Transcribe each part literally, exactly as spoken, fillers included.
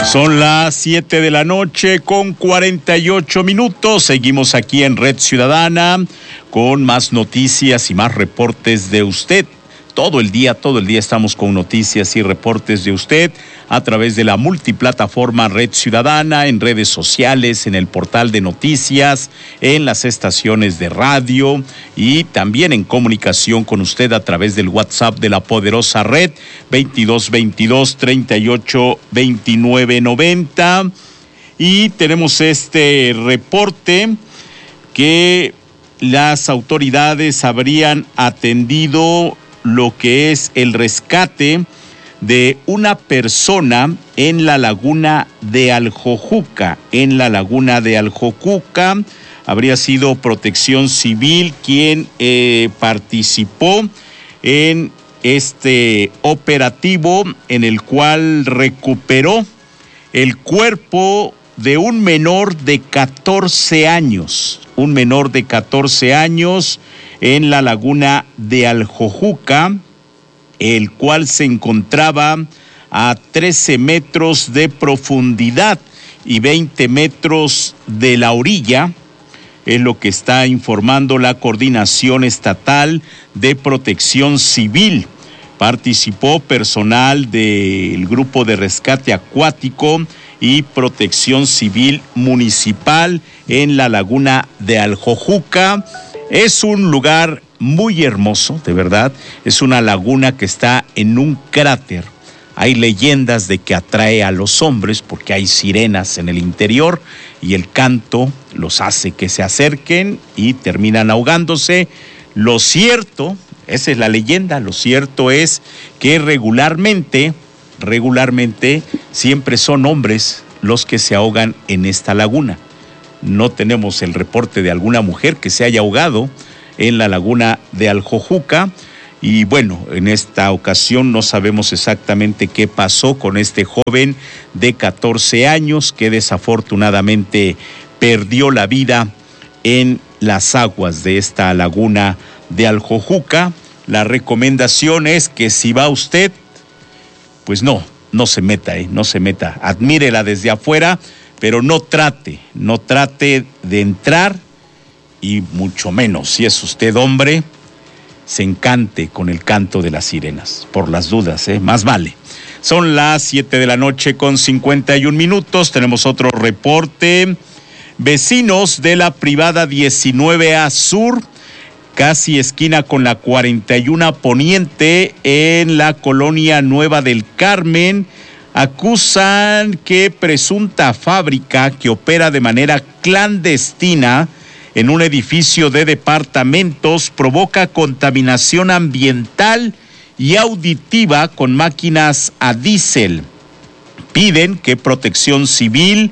Son las siete de la noche con cuarenta y ocho minutos. Seguimos aquí en Red Ciudadana con más noticias y más reportes de usted. Todo el día, todo el día estamos con noticias y reportes de usted a través de la multiplataforma Red Ciudadana, en redes sociales, en el portal de noticias, en las estaciones de radio y también en comunicación con usted a través del WhatsApp de la poderosa red veintidós veintidós treinta y ocho veintinueve noventa. Y tenemos este reporte que las autoridades habrían atendido lo que es el rescate de una persona en la laguna de Aljojuca. En la laguna de Aljojuca habría sido Protección Civil quien eh, participó en este operativo en el cual recuperó el cuerpo de un menor de catorce años, un menor de catorce años en la laguna de Aljojuca, el cual se encontraba a trece metros de profundidad y veinte metros de la orilla, es lo que está informando la Coordinación Estatal de Protección Civil. Participó personal del Grupo de Rescate Acuático y Protección Civil Municipal en la laguna de Aljojuca. Es un lugar muy hermoso, de verdad. Es una laguna que está en un cráter. Hay leyendas de que atrae a los hombres porque hay sirenas en el interior y el canto los hace que se acerquen y terminan ahogándose. Lo cierto, esa es la leyenda, lo cierto es que regularmente, regularmente siempre son hombres los que se ahogan en esta laguna. No tenemos el reporte de alguna mujer que se haya ahogado en la laguna de Aljojuca. Y bueno, en esta ocasión no sabemos exactamente qué pasó con este joven de catorce años que desafortunadamente perdió la vida en las aguas de esta laguna de Aljojuca. La recomendación es que si va usted, pues no, no se meta, ¿eh? no se meta. Admírela desde afuera, pero no trate, no trate de entrar y mucho menos, si es usted hombre, se encante con el canto de las sirenas, por las dudas, ¿eh? Más vale. Son las siete de la noche con cincuenta y un minutos, tenemos otro reporte. Vecinos de la privada diecinueve A Sur, casi esquina con la cuarenta y uno Poniente, en la colonia Nueva del Carmen, acusan que presunta fábrica que opera de manera clandestina en un edificio de departamentos provoca contaminación ambiental y auditiva con máquinas a diésel. Piden que Protección Civil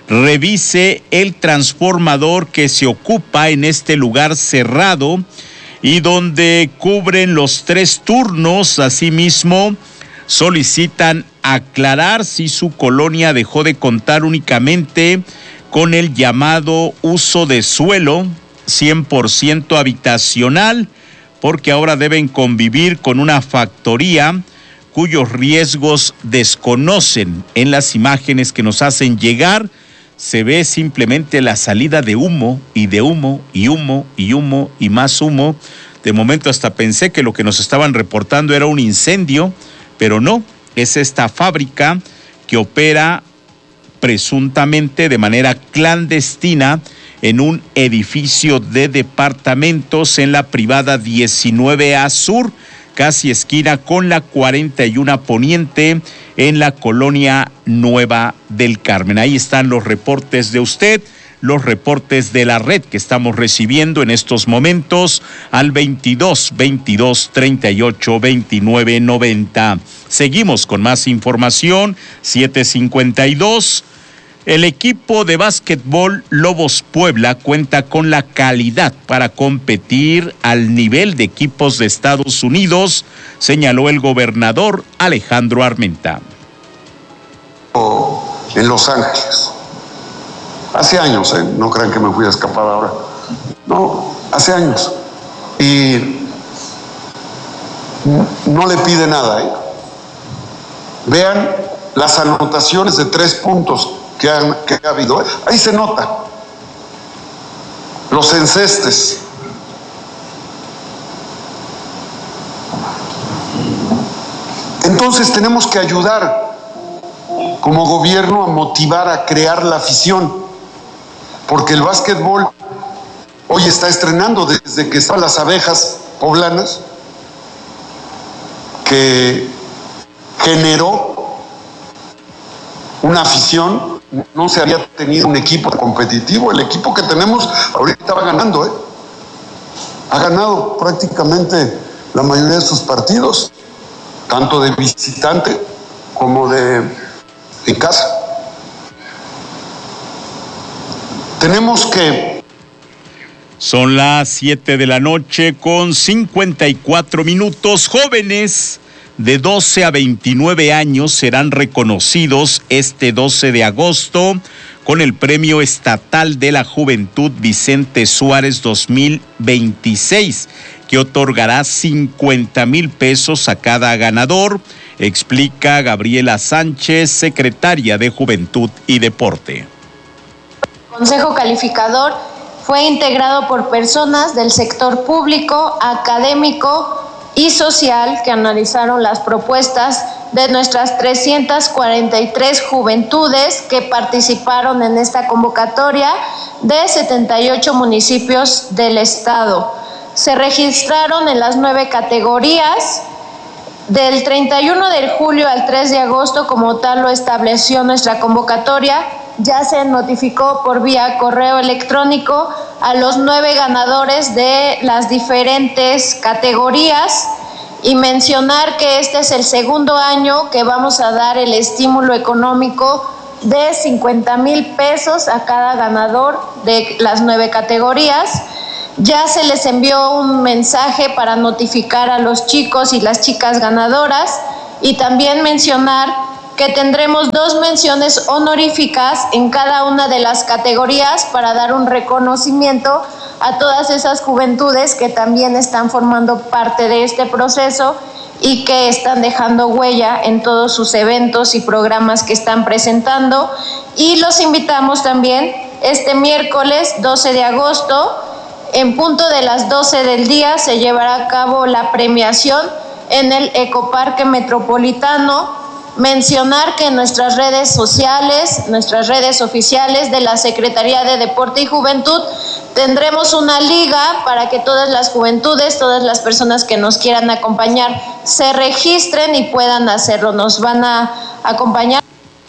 revise el transformador que se ocupa en este lugar cerrado y donde cubren los tres turnos. Asimismo, solicitan aclarar si su colonia dejó de contar únicamente con el llamado uso de suelo cien por ciento habitacional, porque ahora deben convivir con una factoría cuyos riesgos desconocen. En las imágenes que nos hacen llegar, se ve simplemente la salida de humo y de humo y humo y humo y más humo. De momento hasta pensé que lo que nos estaban reportando era un incendio, pero no, es esta fábrica que opera presuntamente de manera clandestina en un edificio de departamentos en la privada diecinueve A Sur, casi esquina con la cuarenta y uno Poniente, en la colonia Nueva del Carmen. Ahí están los reportes de usted, los reportes de la red que estamos recibiendo en estos momentos al veintidós veintidós treinta y ocho veintinueve noventa. Seguimos con más información. Siete cincuenta y dos. El equipo de básquetbol Lobos Puebla cuenta con la calidad para competir al nivel de equipos de Estados Unidos, señaló el gobernador Alejandro Armenta. En Los Ángeles, hace años, ¿eh? No crean que me fui a escapar ahora, no, hace años, y no le pide nada, ¿eh? Vean las anotaciones de tres puntos que, han, que ha habido. Ahí se nota. Los encestes. Entonces tenemos que ayudar como gobierno a motivar, a crear la afición, porque el básquetbol hoy está estrenando desde que estaban las abejas poblanas, que generó una afición. No se había tenido un equipo competitivo. El equipo que tenemos ahorita va ganando, ¿eh? Ha ganado prácticamente la mayoría de sus partidos, tanto de visitante como de, de casa. Tenemos que... Son las siete de la noche con cincuenta y cuatro minutos. Jóvenes de doce a veintinueve años serán reconocidos este doce de agosto con el Premio Estatal de la Juventud Vicente Suárez dos mil veintiséis, que otorgará cincuenta mil pesos a cada ganador, explica Gabriela Sánchez, secretaria de Juventud y Deporte. El Consejo Calificador fue integrado por personas del sector público, académico y social que analizaron las propuestas de nuestras trescientas cuarenta y tres juventudes que participaron en esta convocatoria de setenta y ocho municipios del estado. Se registraron en las nueve categorías. Del treinta y uno de julio al tres de agosto, como tal lo estableció nuestra convocatoria, ya se notificó por vía correo electrónico a los nueve ganadores de las diferentes categorías, y mencionar que este es el segundo año que vamos a dar el estímulo económico de cincuenta mil pesos a cada ganador de las nueve categorías. Ya se les envió un mensaje para notificar a los chicos y las chicas ganadoras, y también mencionar que tendremos dos menciones honoríficas en cada una de las categorías para dar un reconocimiento a todas esas juventudes que también están formando parte de este proceso y que están dejando huella en todos sus eventos y programas que están presentando. Y los invitamos también este miércoles doce de agosto, en punto de las doce del día, se llevará a cabo la premiación en el Ecoparque Metropolitano. Mencionar que en nuestras redes sociales, nuestras redes oficiales de la Secretaría de Deporte y Juventud, tendremos una liga para que todas las juventudes, todas las personas que nos quieran acompañar, se registren y puedan hacerlo. Nos van a acompañar.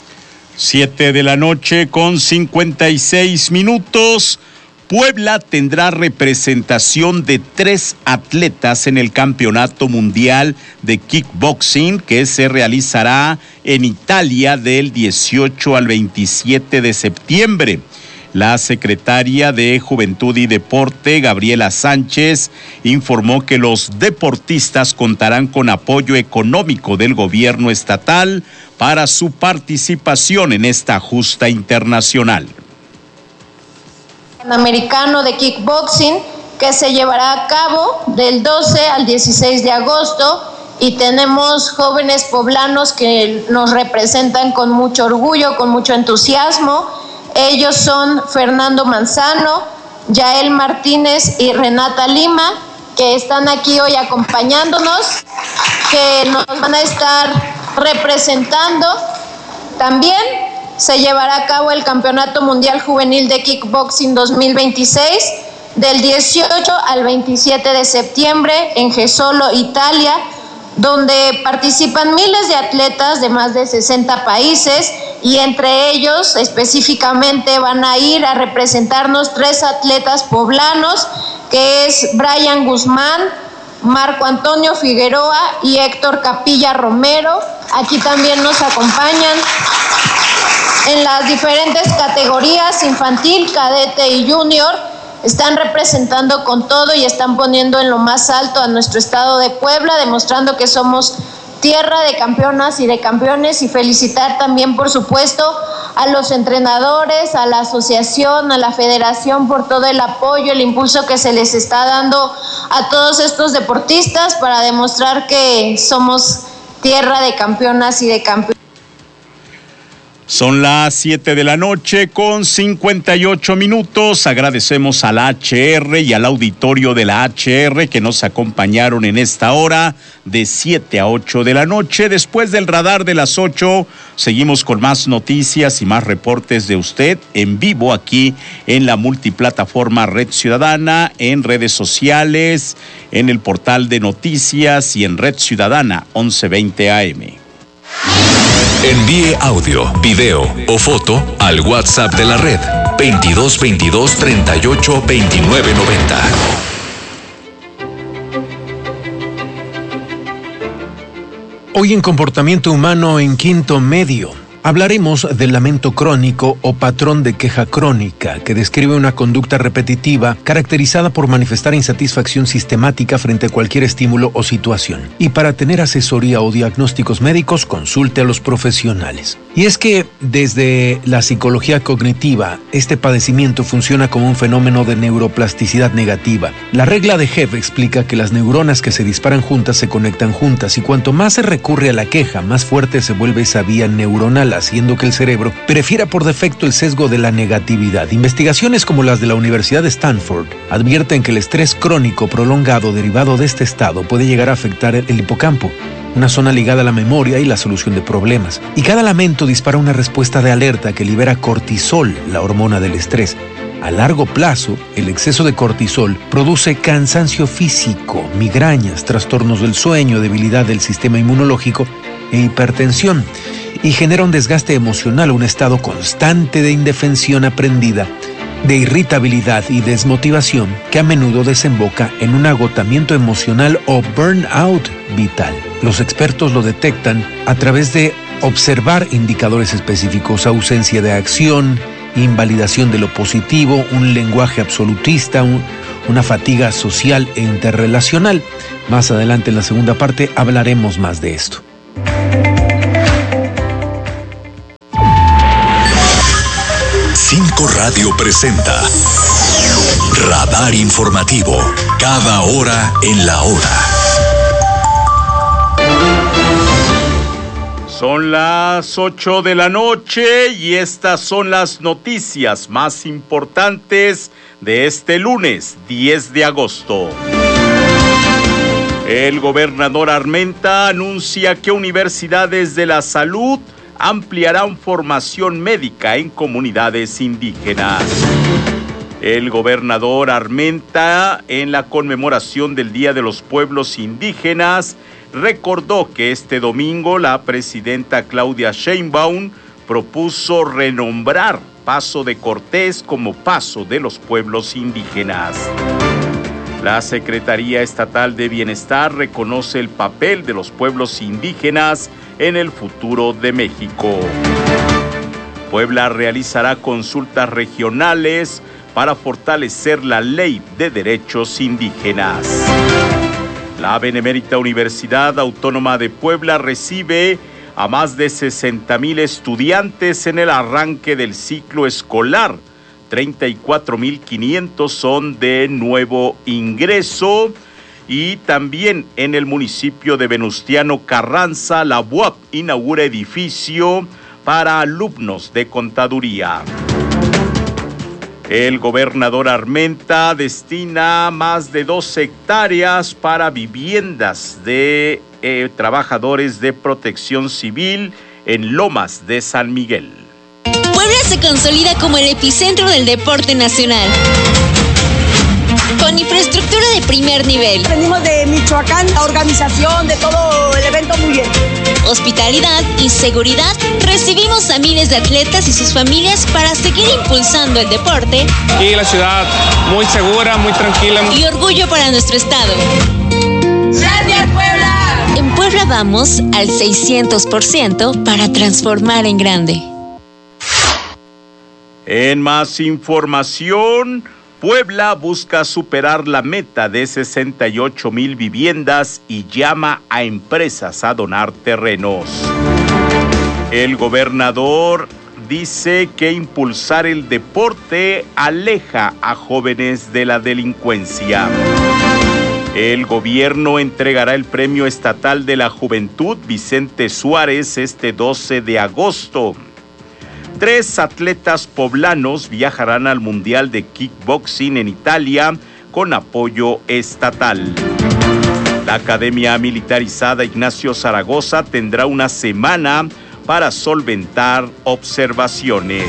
Siete de la noche con cincuenta y seis minutos. Puebla tendrá representación de tres atletas en el Campeonato Mundial de Kickboxing que se realizará en Italia del dieciocho al veintisiete de septiembre. La secretaria de Juventud y Deporte, Gabriela Sánchez, informó que los deportistas contarán con apoyo económico del gobierno estatal para su participación en esta justa internacional. Panamericano de Kickboxing, que se llevará a cabo del doce al dieciséis de agosto, y tenemos jóvenes poblanos que nos representan con mucho orgullo, con mucho entusiasmo. Ellos son Fernando Manzano, Yael Martínez y Renata Lima, que están aquí hoy acompañándonos, que nos van a estar representando. También se llevará a cabo el Campeonato Mundial Juvenil de Kickboxing dos mil veintiséis del dieciocho al veintisiete de septiembre en Jesolo, Italia, donde participan miles de atletas de más de sesenta países, y entre ellos específicamente van a ir a representarnos tres atletas poblanos, que es Brian Guzmán, Marco Antonio Figueroa y Héctor Capilla Romero. Aquí también nos acompañan en las diferentes categorías infantil, cadete y junior. Están representando con todo y están poniendo en lo más alto a nuestro estado de Puebla, demostrando que somos tierra de campeonas y de campeones, y felicitar también, por supuesto, a los entrenadores, a la asociación, a la federación por todo el apoyo, el impulso que se les está dando a todos estos deportistas para demostrar que somos tierra de campeonas y de campeones. Son las siete de la noche con cincuenta y ocho minutos. Agradecemos a la H R y al auditorio de la H R que nos acompañaron en esta hora de siete a ocho de la noche. Después del radar de las ocho, seguimos con más noticias y más reportes de usted en vivo aquí en la multiplataforma Red Ciudadana, en redes sociales, en el portal de noticias y en Red Ciudadana once veinte A M. Envíe audio, video o foto al WhatsApp de la red veintidós veintidós treinta y ocho veintinueve noventa. Hoy en Comportamiento Humano en Quinto Medio hablaremos del lamento crónico o patrón de queja crónica, que describe una conducta repetitiva caracterizada por manifestar insatisfacción sistemática frente a cualquier estímulo o situación. Y para tener asesoría o diagnósticos médicos, consulte a los profesionales. Y es que desde la psicología cognitiva, este padecimiento funciona como un fenómeno de neuroplasticidad negativa. La regla de Hebb explica que las neuronas que se disparan juntas se conectan juntas, y cuanto más se recurre a la queja, más fuerte se vuelve esa vía neuronal, haciendo que el cerebro prefiera por defecto el sesgo de la negatividad. Investigaciones como las de la Universidad de Stanford advierten que el estrés crónico prolongado derivado de este estado puede llegar a afectar el hipocampo, una zona ligada a la memoria y la solución de problemas. Y cada lamento dispara una respuesta de alerta que libera cortisol, la hormona del estrés. A largo plazo, el exceso de cortisol produce cansancio físico, migrañas, trastornos del sueño, debilidad del sistema inmunológico e hipertensión, y genera un desgaste emocional, un estado constante de indefensión aprendida, de irritabilidad y desmotivación que a menudo desemboca en un agotamiento emocional o burnout vital. Los expertos lo detectan a través de observar indicadores específicos: ausencia de acción, invalidación de lo positivo, un lenguaje absolutista, un, una fatiga social e interrelacional. Más adelante en la segunda parte hablaremos más de esto. Cinco Radio presenta Radar Informativo, cada hora en la hora. Son las ocho de la noche y estas son las noticias más importantes de este lunes diez de agosto. El gobernador Armenta anuncia que universidades de la salud ampliarán formación médica en comunidades indígenas. El gobernador Armenta, en la conmemoración del Día de los Pueblos Indígenas, recordó que este domingo la presidenta Claudia Sheinbaum propuso renombrar Paso de Cortés como Paso de los Pueblos Indígenas. La Secretaría Estatal de Bienestar reconoce el papel de los pueblos indígenas en el futuro de México. Puebla realizará consultas regionales para fortalecer la ley de derechos indígenas. La Benemérita Universidad Autónoma de Puebla recibe a más de sesenta mil estudiantes en el arranque del ciclo escolar. treinta y cuatro mil quinientos son de nuevo ingreso. Y también en el municipio de Venustiano Carranza, la U A P inaugura edificio para alumnos de contaduría. El gobernador Armenta destina más de dos hectáreas para viviendas de eh, trabajadores de protección civil en Lomas de San Miguel. Puebla se consolida como el epicentro del deporte nacional, con infraestructura de primer nivel. Venimos de Michoacán, la organización de todo el evento muy bien. Hospitalidad y seguridad. Recibimos a miles de atletas y sus familias para seguir impulsando el deporte. Y la ciudad muy segura, muy tranquila. Y orgullo para nuestro estado. ¡Gracias, Puebla! En Puebla vamos al seiscientos por ciento para transformar en grande. En más información, Puebla busca superar la meta de sesenta y ocho mil viviendas y llama a empresas a donar terrenos. El gobernador dice que impulsar el deporte aleja a jóvenes de la delincuencia. El gobierno entregará el Premio Estatal de la Juventud Vicente Suárez este doce de agosto. Tres atletas poblanos viajarán al Mundial de Kickboxing en Italia con apoyo estatal. La Academia Militarizada Ignacio Zaragoza tendrá una semana para solventar observaciones.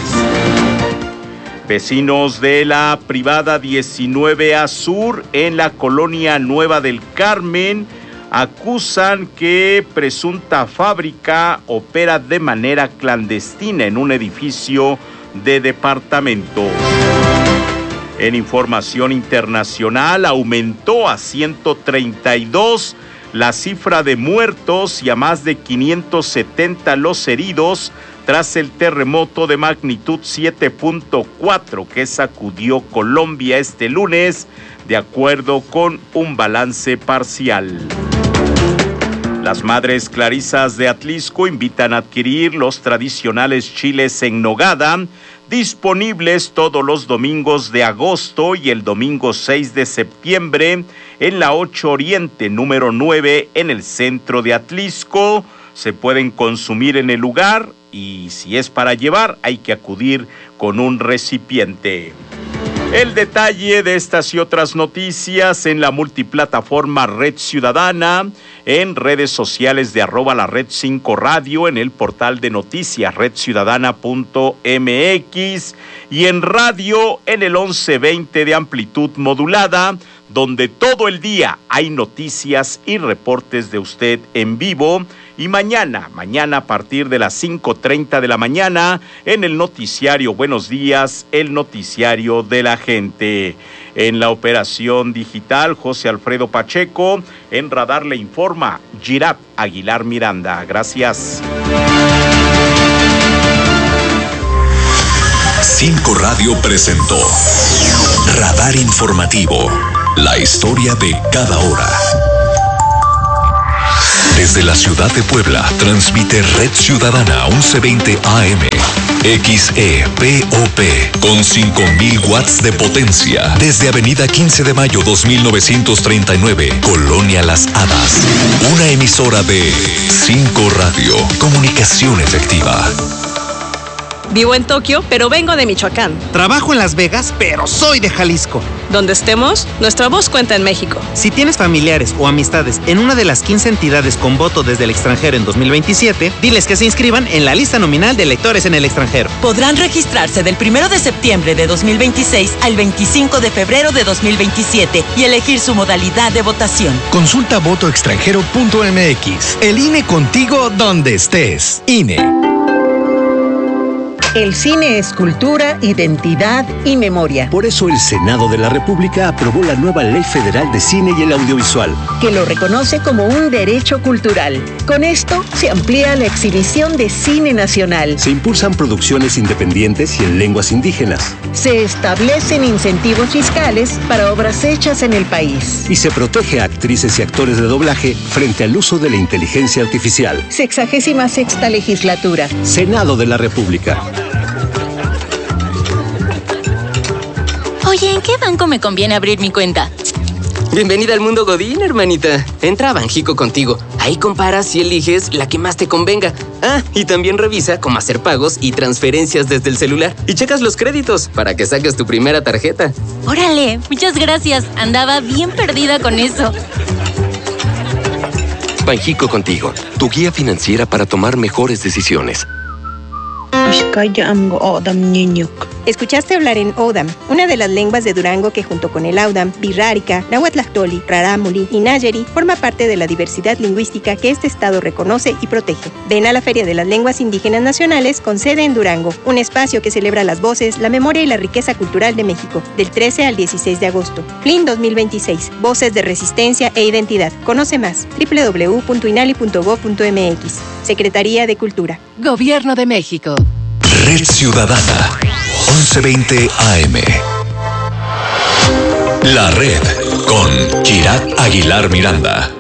Vecinos de la privada diecinueve A Sur en la colonia Nueva del Carmen acusan que presunta fábrica opera de manera clandestina en un edificio de departamentos. En información internacional, aumentó a ciento treinta y dos la cifra de muertos y a más de quinientos setenta los heridos tras el terremoto de magnitud siete punto cuatro que sacudió Colombia este lunes, de acuerdo con un balance parcial. Las Madres Clarisas de Atlisco invitan a adquirir los tradicionales chiles en nogada, disponibles todos los domingos de agosto y el domingo seis de septiembre en la ocho Oriente número nueve en el centro de Atlisco. Se pueden consumir en el lugar y si es para llevar hay que acudir con un recipiente. El detalle de estas y otras noticias en la multiplataforma Red Ciudadana, en redes sociales de arroba la Red cinco Radio, en el portal de noticias red ciudadana punto m x y en radio en el once veinte de amplitud modulada, donde todo el día hay noticias y reportes de usted en vivo. Y mañana, mañana a partir de las cinco treinta de la mañana, en el noticiario Buenos Días, el noticiario de la gente. En la operación digital, José Alfredo Pacheco. En Radar le informa Girat Aguilar Miranda. Gracias. cinco Radio presentó Radar Informativo. La historia de cada hora. Desde la ciudad de Puebla, transmite Red Ciudadana once veinte A M, X E P O P, con cinco mil watts de potencia. Desde Avenida quince de mayo dos mil novecientos treinta y nueve, Colonia Las Hadas. Una emisora de cinco Radio, comunicación efectiva. Vivo en Tokio, pero vengo de Michoacán. Trabajo en Las Vegas, pero soy de Jalisco. Donde estemos, nuestra voz cuenta en México. Si tienes familiares o amistades en una de las quince entidades con voto desde el extranjero en dos mil veintisiete, diles que se inscriban en la lista nominal de electores en el extranjero. Podrán registrarse del primero de septiembre de dos mil veintiséis al veinticinco de febrero de dos mil veintisiete y elegir su modalidad de votación. Consulta voto extranjero punto m x. El I N E contigo donde estés. I N E. El cine es cultura, identidad y memoria. Por eso el Senado de la República aprobó la nueva Ley Federal de Cine y el Audiovisual, que lo reconoce como un derecho cultural. Con esto se amplía la exhibición de cine nacional. Se impulsan producciones independientes y en lenguas indígenas. Se establecen incentivos fiscales para obras hechas en el país. Y se protege a actrices y actores de doblaje frente al uso de la inteligencia artificial. Sexagésima sexta legislatura. Senado de la República. Oye, ¿en qué banco me conviene abrir mi cuenta? Bienvenida al mundo Godín, hermanita. Entra a Banjico Contigo. Ahí comparas y eliges la que más te convenga. Ah, y también revisa cómo hacer pagos y transferencias desde el celular. Y checas los créditos para que saques tu primera tarjeta. Órale, muchas gracias. Andaba bien perdida con eso. Banjico Contigo, tu guía financiera para tomar mejores decisiones. Escuchaste hablar en Odam, una de las lenguas de Durango que junto con el Audam, Birrárica, Nahuatlactoli, Rarámuri y Nayeri forma parte de la diversidad lingüística que este estado reconoce y protege. Ven a la Feria de las Lenguas Indígenas Nacionales con sede en Durango, un espacio que celebra las voces, la memoria y la riqueza cultural de México, del trece al dieciséis de agosto. F L I N dos mil veintiséis, Voces de Resistencia e Identidad. Conoce más, doble u doble u doble u punto inali punto gob punto m x. Secretaría de Cultura. Gobierno de México. Red Ciudadana, once veinte A M. La Red con Girat Aguilar Miranda.